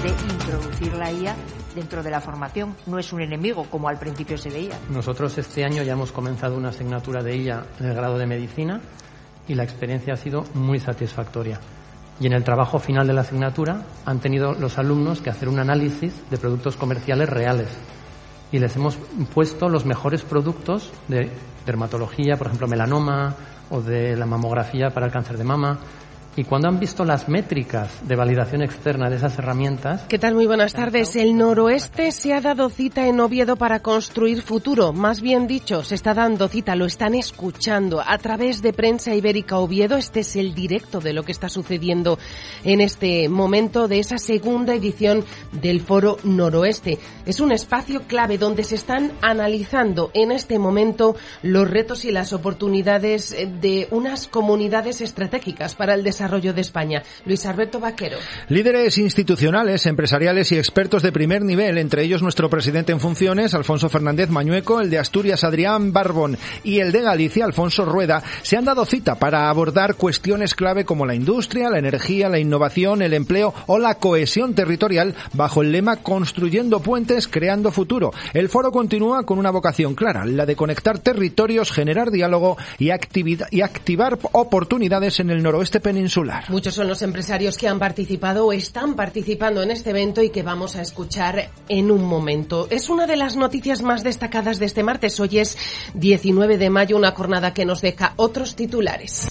de introducir la IA dentro de la formación. No es un enemigo, como al principio se veía. Nosotros este año ya hemos comenzado una asignatura de IA en el grado de Medicina y la experiencia ha sido muy satisfactoria. Y en el trabajo final de la asignatura han tenido los alumnos que hacer un análisis de productos comerciales reales. Y les hemos puesto los mejores productos de dermatología, por ejemplo, melanoma, o de la mamografía para el cáncer de mama. Y cuando han visto las métricas de validación externa de esas herramientas... ¿Qué tal? Muy buenas tardes. El Noroeste se ha dado cita en Oviedo para construir futuro. Más bien dicho, se está dando cita, lo están escuchando a través de Prensa Ibérica Oviedo. Este es el directo de lo que está sucediendo en este momento de esa segunda edición del Foro Noroeste. Es un espacio clave donde se están analizando en este momento los retos y las oportunidades de unas comunidades estratégicas para el desarrollo de España. Luis Alberto Vaquero. Líderes institucionales, empresariales y expertos de primer nivel, entre ellos nuestro presidente en funciones, Alfonso Fernández Mañueco, el de Asturias, Adrián Barbón, y el de Galicia, Alfonso Rueda, se han dado cita para abordar cuestiones clave como la industria, la energía, la innovación, el empleo o la cohesión territorial bajo el lema Construyendo puentes, creando futuro. El foro continúa con una vocación clara, la de conectar territorios, generar diálogo y activar oportunidades en el noroeste peninsular. Muchos son los empresarios que han participado o están participando en este evento y que vamos a escuchar en un momento. Es una de las noticias más destacadas de este martes. Hoy es 19 de mayo, una jornada que nos deja otros titulares.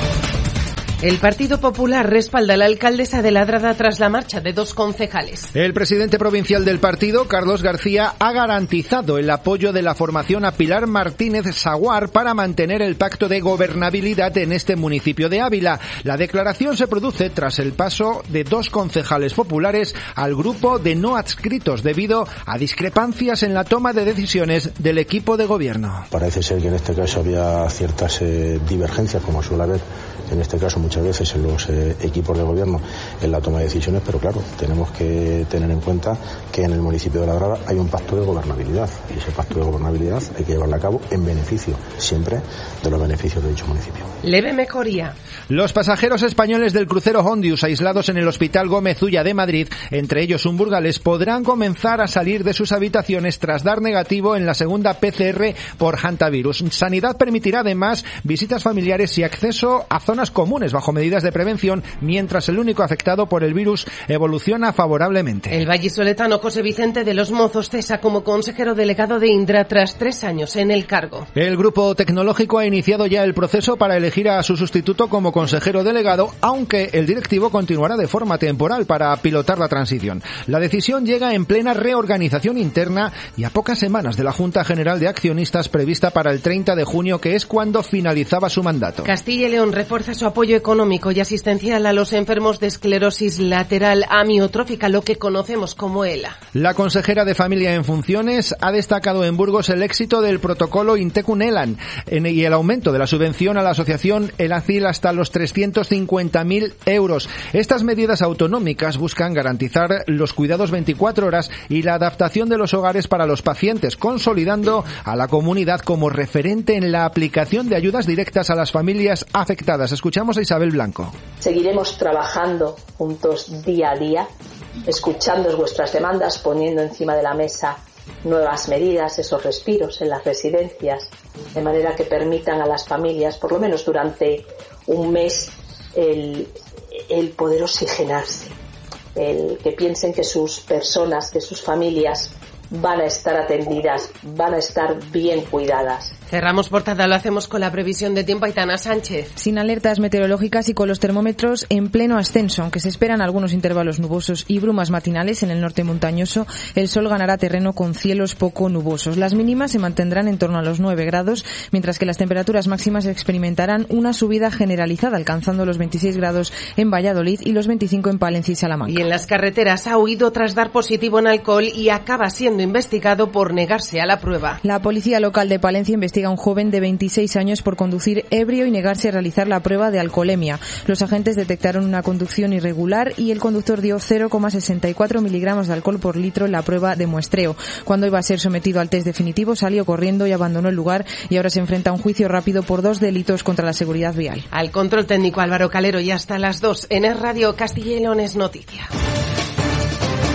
El Partido Popular respalda a la alcaldesa de Ladrada tras la marcha de 2 concejales. El presidente provincial del partido, Carlos García, ha garantizado el apoyo de la formación a Pilar Martínez Saguar para mantener el pacto de gobernabilidad en este municipio de Ávila. La declaración se produce tras el paso de 2 concejales populares al grupo de no adscritos debido a discrepancias en la toma de decisiones del equipo de gobierno. Parece ser que en este caso había ciertas divergencias, como suele haber en este caso muchas veces en los equipos de gobierno en la toma de decisiones, pero claro, tenemos que tener en cuenta que en el municipio de Ladrada hay un pacto de gobernabilidad y ese pacto de gobernabilidad hay que llevarlo a cabo en beneficio, siempre, de los beneficios de dicho municipio. Leve mejoría. Los pasajeros españoles del crucero Hondius aislados en el Hospital Gómez Ulla de Madrid, entre ellos un burgalés, podrán comenzar a salir de sus habitaciones tras dar negativo en la segunda PCR por hantavirus. Sanidad permitirá además visitas familiares y acceso a zonas comunes bajo medidas de prevención, mientras el único afectado por el virus evoluciona favorablemente. El vallisoletano José Vicente de los Mozos cesa como consejero delegado de Indra tras 3 años en el cargo. El grupo tecnológico ha iniciado ya el proceso para elegir a su sustituto como consejero delegado, aunque el directivo continuará de forma temporal para pilotar la transición. La decisión llega en plena reorganización interna y a pocas semanas de la Junta General de Accionistas prevista para el 30 de junio, que es cuando finalizaba su mandato. Castilla y León refuerza su apoyo económico y asistencial a los enfermos de esclerosis lateral amiotrófica, lo que conocemos como ELA. La consejera de Familia en funciones ha destacado en Burgos el éxito del protocolo Intecun-ELAN y el aumento de la subvención a la asociación ELACIL hasta los 350.000 euros. Estas medidas autonómicas buscan garantizar los cuidados 24 horas y la adaptación de los hogares para los pacientes, consolidando a la comunidad como referente en la aplicación de ayudas directas a las familias afectadas. Escuchamos a Isabel Blanco. Seguiremos trabajando juntos día a día, escuchando vuestras demandas, poniendo encima de la mesa nuevas medidas, esos respiros en las residencias, de manera que permitan a las familias, por lo menos durante un mes, el poder oxigenarse, el que piensen que sus personas, que sus familias van a estar atendidas, van a estar bien cuidadas. Cerramos portada, lo hacemos con la previsión de tiempo. Aitana Sánchez. Sin alertas meteorológicas y con los termómetros en pleno ascenso, aunque se esperan algunos intervalos nubosos y brumas matinales en el norte montañoso, el sol ganará terreno con cielos poco nubosos. Las mínimas se mantendrán en torno a los 9 grados, mientras que las temperaturas máximas experimentarán una subida generalizada, alcanzando los 26 grados en Valladolid y los 25 en Palencia y Salamanca. Y en las carreteras ha huido tras dar positivo en alcohol y acaba siendo investigado por negarse a la prueba. La policía local de Palencia investiga a un joven de 26 años por conducir ebrio y negarse a realizar la prueba de alcoholemia. Los agentes detectaron una conducción irregular y el conductor dio 0,64 miligramos de alcohol por litro en la prueba de muestreo. Cuando iba a ser sometido al test definitivo, salió corriendo y abandonó el lugar y ahora se enfrenta a un juicio rápido por 2 delitos contra la seguridad vial. Al control técnico Álvaro Calero, y hasta las 2 en Es Radio Castilla y León es noticia.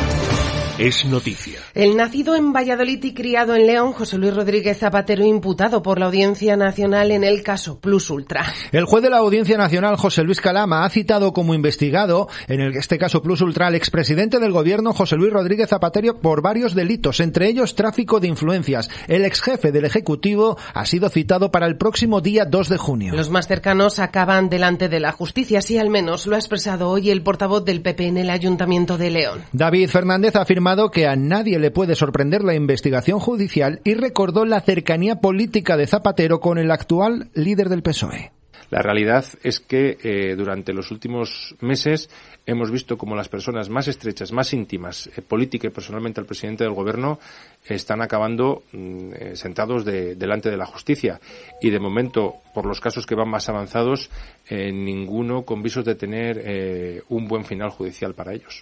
es noticia. El nacido en Valladolid y criado en León, José Luis Rodríguez Zapatero, imputado por la Audiencia Nacional en el caso Plus Ultra. El juez de la Audiencia Nacional, José Luis Calama, ha citado como investigado, en este caso Plus Ultra, al expresidente del Gobierno, José Luis Rodríguez Zapatero, por varios delitos, entre ellos tráfico de influencias. El exjefe del Ejecutivo ha sido citado para el próximo día 2 de junio. Los más cercanos acaban delante de la justicia, así al menos lo ha expresado hoy el portavoz del PP en el Ayuntamiento de León. David Fernández ha afirmado que a nadie le puede sorprender la investigación judicial y recordó la cercanía política de Zapatero con el actual líder del PSOE. La realidad es que durante los últimos meses hemos visto como las personas más estrechas, más íntimas, política y personalmente al presidente del Gobierno, están acabando sentados delante de la justicia. Y de momento, por los casos que van más avanzados, ninguno con visos de tener un buen final judicial para ellos.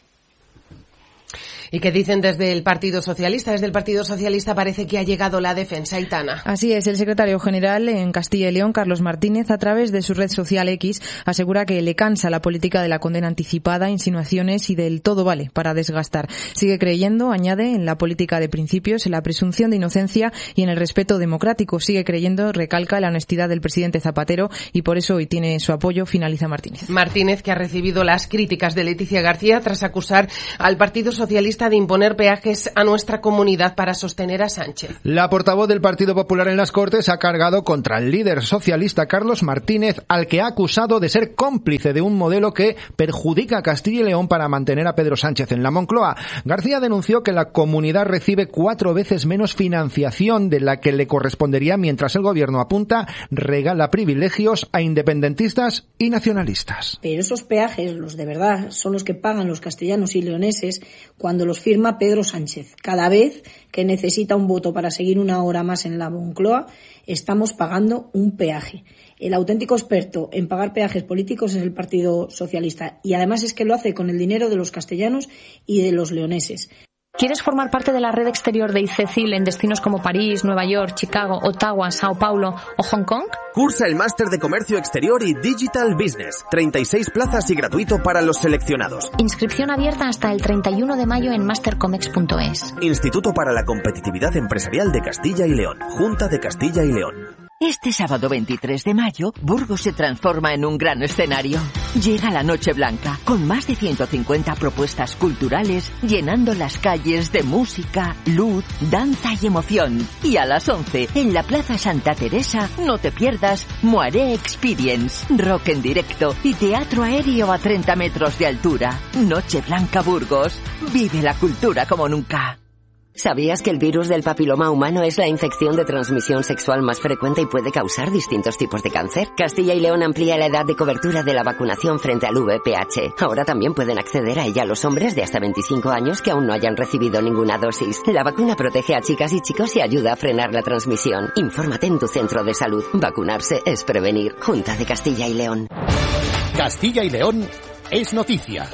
¿Y qué dicen desde el Partido Socialista? Desde el Partido Socialista parece que ha llegado la defensa, Aitana. Así es, el secretario general en Castilla y León, Carlos Martínez, a través de su red social X, asegura que le cansa la política de la condena anticipada, insinuaciones y del todo vale para desgastar. Sigue creyendo, añade, en la política de principios, en la presunción de inocencia y en el respeto democrático. Sigue creyendo, recalca, la honestidad del presidente Zapatero y por eso hoy tiene su apoyo, finaliza Martínez. Martínez, que ha recibido las críticas de Leticia García tras acusar al Partido Socialista de imponer peajes a nuestra comunidad para sostener a Sánchez. La portavoz del Partido Popular en las Cortes ha cargado contra el líder socialista Carlos Martínez, al que ha acusado de ser cómplice de un modelo que perjudica a Castilla y León para mantener a Pedro Sánchez en la Moncloa. García denunció que la comunidad recibe 4 veces menos financiación de la que le correspondería, mientras el gobierno apunta regala privilegios a independentistas y nacionalistas. Pero esos peajes, los de verdad, son los que pagan los castellanos y leoneses cuando los firma Pedro Sánchez. Cada vez que necesita un voto para seguir una hora más en la Moncloa, estamos pagando un peaje. El auténtico experto en pagar peajes políticos es el Partido Socialista y además es que lo hace con el dinero de los castellanos y de los leoneses. ¿Quieres formar parte de la red exterior de ICECIL en destinos como París, Nueva York, Chicago, Ottawa, Sao Paulo o Hong Kong? Cursa el máster de Comercio Exterior y Digital Business. 36 plazas y gratuito para los seleccionados. Inscripción abierta hasta el 31 de mayo en mastercomex.es. Instituto para la Competitividad Empresarial de Castilla y León. Junta de Castilla y León. Este sábado 23 de mayo, Burgos se transforma en un gran escenario. Llega la Noche Blanca, con más de 150 propuestas culturales, llenando las calles de música, luz, danza y emoción. Y a las 11, en la Plaza Santa Teresa, no te pierdas Moaré Experience, rock en directo y teatro aéreo a 30 metros de altura. Noche Blanca Burgos. Vive la cultura como nunca. ¿Sabías que el virus del papiloma humano es la infección de transmisión sexual más frecuente y puede causar distintos tipos de cáncer? Castilla y León amplía la edad de cobertura de la vacunación frente al VPH. Ahora también pueden acceder a ella los hombres de hasta 25 años que aún no hayan recibido ninguna dosis. La vacuna protege a chicas y chicos y ayuda a frenar la transmisión. Infórmate en tu centro de salud. Vacunarse es prevenir. Junta de Castilla y León. Castilla y León es noticia.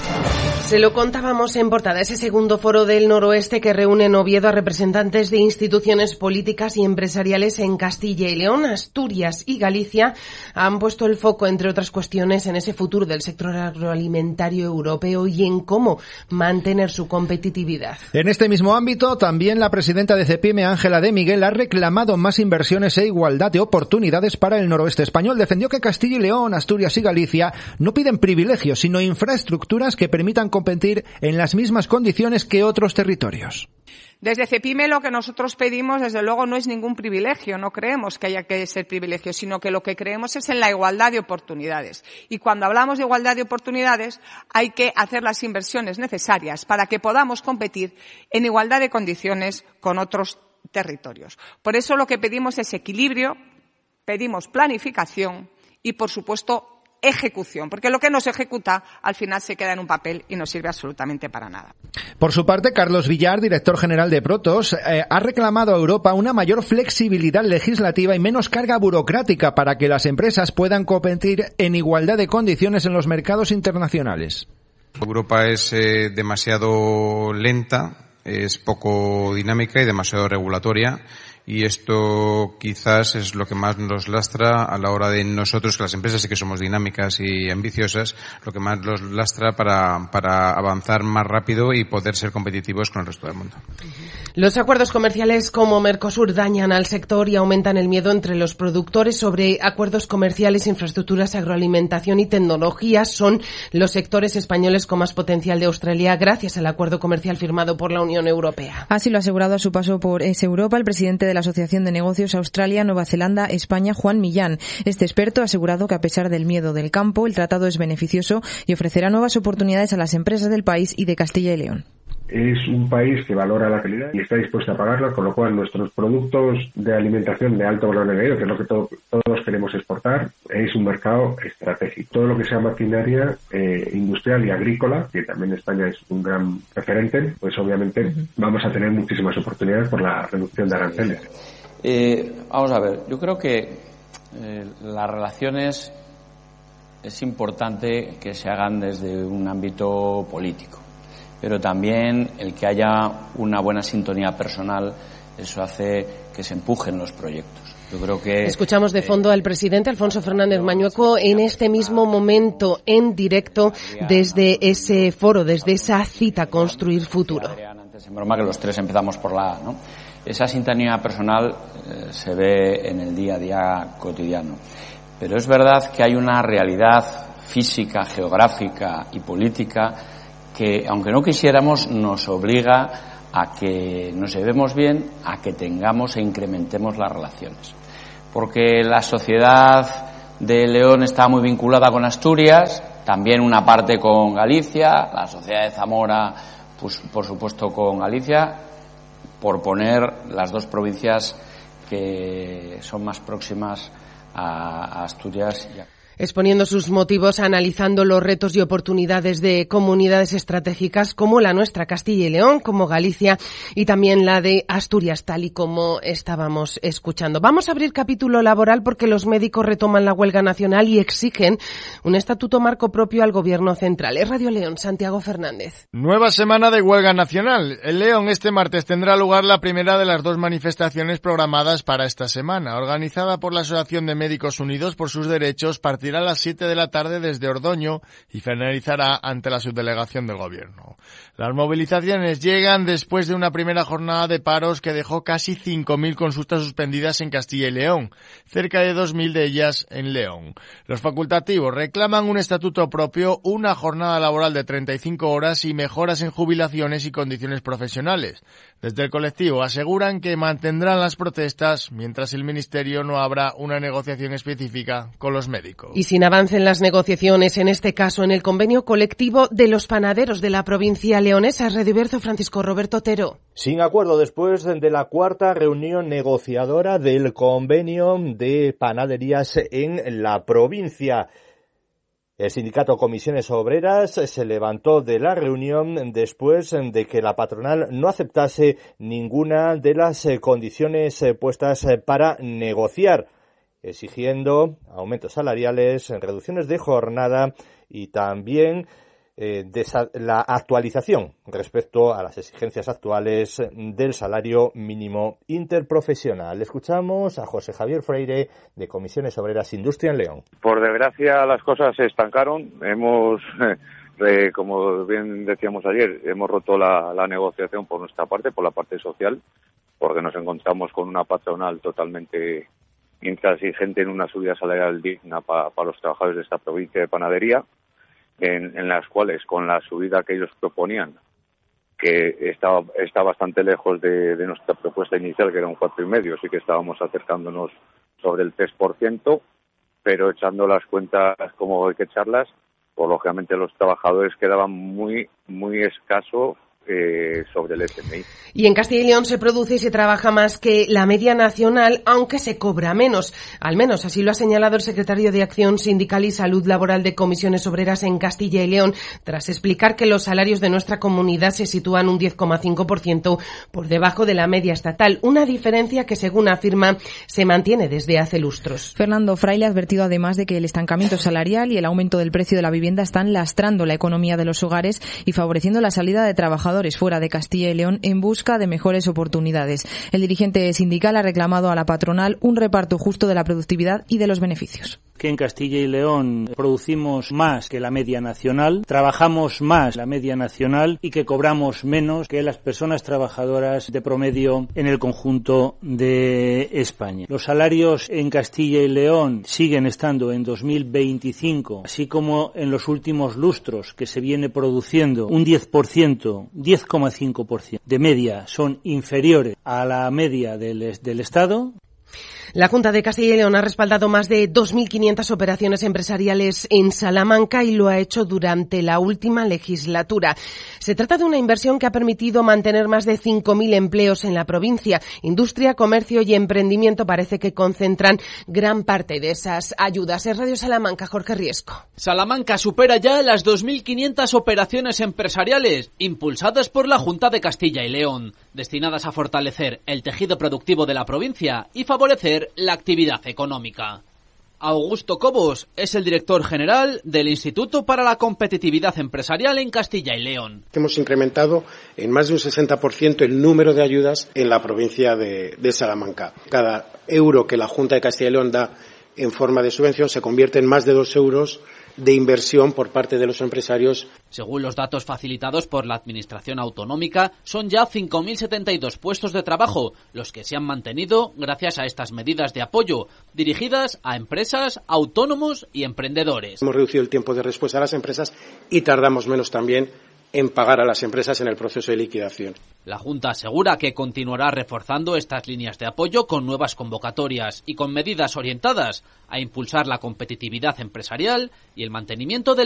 Se lo contábamos en portada, ese segundo foro del Noroeste que reúne en Oviedo a representantes de instituciones políticas y empresariales en Castilla y León, Asturias y Galicia han puesto el foco, entre otras cuestiones, en ese futuro del sector agroalimentario europeo y en cómo mantener su competitividad. En este mismo ámbito, también la presidenta de CEPIME, Ángela de Miguel, ha reclamado más inversiones e igualdad de oportunidades para el noroeste español. Defendió que Castilla y León, Asturias y Galicia no piden privilegios, sino infraestructuras que permitan competir en las mismas condiciones que otros territorios. Desde CEPIME lo que nosotros pedimos, desde luego, no es ningún privilegio, no creemos que haya que ser privilegio, sino que lo que creemos es en la igualdad de oportunidades. Y cuando hablamos de igualdad de oportunidades, hay que hacer las inversiones necesarias para que podamos competir en igualdad de condiciones con otros territorios. Por eso lo que pedimos es equilibrio, pedimos planificación y, por supuesto, ejecución, porque lo que no se ejecuta al final se queda en un papel y no sirve absolutamente para nada. Por su parte, Carlos Villar, director general de Protos, ha reclamado a Europa una mayor flexibilidad legislativa y menos carga burocrática para que las empresas puedan competir en igualdad de condiciones en los mercados internacionales. Europa es demasiado lenta, es poco dinámica y demasiado regulatoria, y esto quizás es lo que más nos lastra a la hora de nosotros, que las empresas sí que somos dinámicas y ambiciosas, lo que más nos lastra para avanzar más rápido y poder ser competitivos con el resto del mundo. Los acuerdos comerciales como Mercosur dañan al sector y aumentan el miedo entre los productores. Sobre acuerdos comerciales, infraestructuras, agroalimentación y tecnología son los sectores españoles con más potencial de Australia gracias al acuerdo comercial firmado por la Unión Europea. Así lo ha asegurado a su paso por Europa el presidente de la Asociación de Negocios Australia, Nueva Zelanda, España, Juan Millán. Este experto ha asegurado que a pesar del miedo del campo, el tratado es beneficioso y ofrecerá nuevas oportunidades a las empresas del país y de Castilla y León. Es un país que valora la calidad y está dispuesto a pagarla, con lo cual nuestros productos de alimentación de alto valor añadido, que es lo que todos queremos exportar, es un mercado estratégico. Todo lo que sea maquinaria industrial y agrícola, que también España es un gran referente, pues obviamente vamos a tener muchísimas oportunidades por la reducción de aranceles. Vamos a ver, yo creo que las relaciones es importante que se hagan desde un ámbito político, pero también el que haya una buena sintonía personal, eso hace que se empujen los proyectos. Yo creo que escuchamos de fondo al presidente Alfonso Fernández Mañueco en este mismo momento en directo desde ese foro, desde esa cita Construir Futuro. Antes en broma que los tres empezamos por la A, ¿no? Esa sintonía personal se ve en el día a día cotidiano, pero es verdad que hay una realidad física, geográfica y política que, aunque no quisiéramos, nos obliga a que nos llevemos bien, a que tengamos e incrementemos las relaciones. Porque la sociedad de León está muy vinculada con Asturias, también una parte con Galicia, la sociedad de Zamora, pues por supuesto con Galicia, por poner las dos provincias que son más próximas a Asturias y a... Exponiendo sus motivos, analizando los retos y oportunidades de comunidades estratégicas como la nuestra, Castilla y León, como Galicia y también la de Asturias, tal y como estábamos escuchando. Vamos a abrir capítulo laboral porque los médicos retoman la huelga nacional y exigen un estatuto marco propio al Gobierno central. Es Radio León, Santiago Fernández. Nueva semana de huelga nacional. En León este martes tendrá lugar la primera de las dos manifestaciones programadas para esta semana. Organizada por la Asociación de Médicos Unidos por sus Derechos, partirá a las 7 de la tarde desde Ordoño y finalizará ante la subdelegación del Gobierno. Las movilizaciones llegan después de una primera jornada de paros que dejó casi 5.000 consultas suspendidas en Castilla y León, cerca de 2.000 de ellas en León. Los facultativos reclaman un estatuto propio, una jornada laboral de 35 horas y mejoras en jubilaciones y condiciones profesionales. Desde el colectivo aseguran que mantendrán las protestas mientras el Ministerio no abra una negociación específica con los médicos. Y sin avance en las negociaciones, en este caso en el convenio colectivo de los panaderos de la provincia leonesa, Rediverso Francisco Roberto Otero. Sin acuerdo después de la cuarta reunión negociadora del convenio de panaderías en la provincia. El sindicato Comisiones Obreras se levantó de la reunión después de que la patronal no aceptase ninguna de las condiciones puestas para negociar, exigiendo aumentos salariales, reducciones de jornada y también la actualización respecto a las exigencias actuales del salario mínimo interprofesional. Escuchamos a José Javier Freire de Comisiones Obreras Industria en León. Por desgracia las cosas se estancaron. Hemos, como bien decíamos ayer, hemos roto la negociación por nuestra parte, por la parte social, porque nos encontramos con una patronal totalmente intransigente en una subida salarial digna para los trabajadores de esta provincia de panadería, en las cuales, con la subida que ellos proponían, que está bastante lejos de nuestra propuesta inicial, que era un 4,5, sí que estábamos acercándonos sobre el 3%, pero echando las cuentas como hay que echarlas, pues lógicamente los trabajadores quedaban muy escasos sobre el SMI. Y en Castilla y León se produce y se trabaja más que la media nacional, aunque se cobra menos. Al menos así lo ha señalado el secretario de Acción Sindical y Salud Laboral de Comisiones Obreras en Castilla y León, tras explicar que los salarios de nuestra comunidad se sitúan un 10,5% por debajo de la media estatal, una diferencia que, según afirma, se mantiene desde hace lustros. Fernando Fraile ha advertido además de que el estancamiento salarial y el aumento del precio de la vivienda están lastrando la economía de los hogares y favoreciendo la salida de trabajadores trabajadores fuera de Castilla y León en busca de mejores oportunidades. El dirigente sindical ha reclamado a la patronal un reparto justo de la productividad y de los beneficios. Que en Castilla y León producimos más que la media nacional, trabajamos más la media nacional y que cobramos menos que las personas trabajadoras de promedio en el conjunto de España. Los salarios en Castilla y León siguen estando en 2025, así como en los últimos lustros que se viene produciendo un 10%, 10,5% de media son inferiores a la media del Estado. La Junta de Castilla y León ha respaldado más de 2.500 operaciones empresariales en Salamanca y lo ha hecho durante la última legislatura. Se trata de una inversión que ha permitido mantener más de 5.000 empleos en la provincia. Industria, comercio y emprendimiento parece que concentran gran parte de esas ayudas. Es Radio Salamanca, Jorge Riesco. Salamanca supera ya las 2.500 operaciones empresariales impulsadas por la Junta de Castilla y León, destinadas a fortalecer el tejido productivo de la provincia y favorecer la actividad económica. Augusto Cobos es el director general del Instituto para la Competitividad Empresarial en Castilla y León. Hemos incrementado en más de un 60% el número de ayudas en la provincia de Salamanca. Cada euro que la Junta de Castilla y León da en forma de subvención se convierte en más de 2 euros de inversión por parte de los empresarios. Según los datos facilitados por la Administración Autonómica, son ya 5.072 puestos de trabajo los que se han mantenido gracias a estas medidas de apoyo dirigidas a empresas, autónomos y emprendedores. Hemos reducido el tiempo de respuesta a las empresas y tardamos menos también en pagar a las empresas en el proceso de liquidación. La Junta asegura que continuará reforzando estas líneas de apoyo con nuevas convocatorias y con medidas orientadas a impulsar la competitividad empresarial y el mantenimiento del